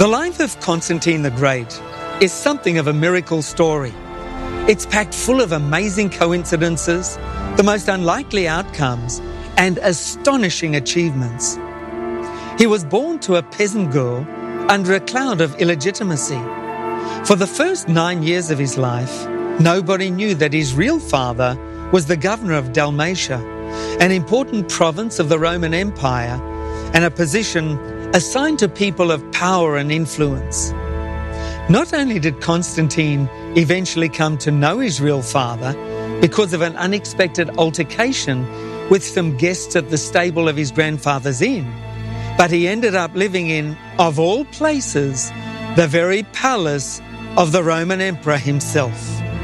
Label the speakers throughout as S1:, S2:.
S1: The life of Constantine the Great is something of a miracle story. It's packed full of amazing coincidences, the most unlikely outcomes, and astonishing achievements. He was born to a peasant girl under a cloud of illegitimacy. For the first 9 years of his life, nobody knew that his real father was the governor of Dalmatia, an important province of the Roman Empire, and a position assigned to people of power and influence. Not only did Constantine eventually come to know his real father because of an unexpected altercation with some guests at the stable of his grandfather's inn, but he ended up living in, of all places, the very palace of the Roman emperor himself.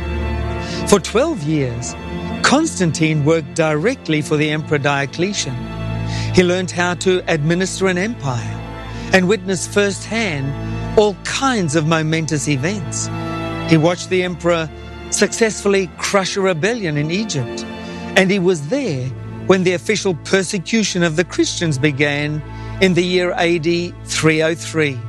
S1: For 12 years, Constantine worked directly for the Emperor Diocletian. He learned how to administer an empire and witnessed firsthand all kinds of momentous events. He watched the emperor successfully crush a rebellion in Egypt, and he was there when the official persecution of the Christians began in the year AD 303.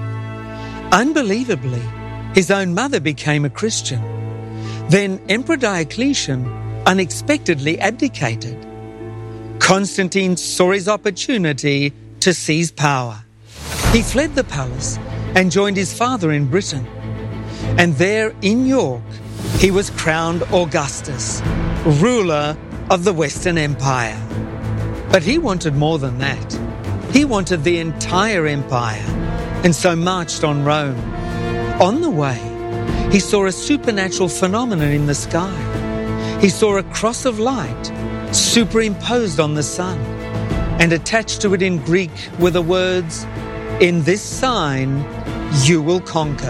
S1: Unbelievably, his own mother became a Christian. Then Emperor Diocletian unexpectedly abdicated. Constantine saw his opportunity to seize power. He fled the palace and joined his father in Britain. And there in York, he was crowned Augustus, ruler of the Western Empire. But he wanted more than that. He wanted the entire empire, and so marched on Rome. On the way, he saw a supernatural phenomenon in the sky. He saw a cross of light superimposed on the sun, and attached to it in Greek were the words, "In this sign you will conquer."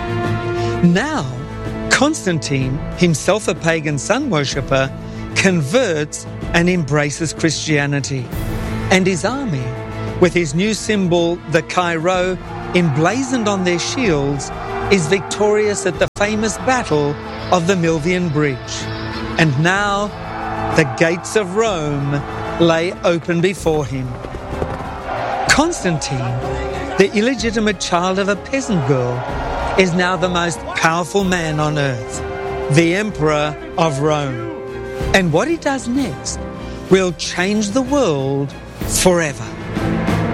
S1: Now, Constantine, himself a pagan sun worshipper, converts and embraces Christianity. And his army, with his new symbol, the Chi Rho, emblazoned on their shields, is victorious at the famous Battle of the Milvian Bridge. And now, the gates of Rome lay open before him. Constantine, the illegitimate child of a peasant girl, is now the most powerful man on earth, the Emperor of Rome. And what he does next will change the world forever.